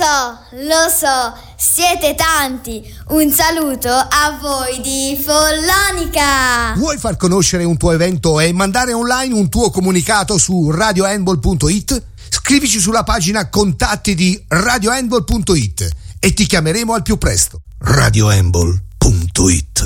Lo so, siete tanti. Un saluto a voi di Follonica. Vuoi far conoscere un tuo evento e mandare online un tuo comunicato su radiohandball.it? Scrivici sulla pagina contatti di radiohandball.it e ti chiameremo al più presto. radiohandball.it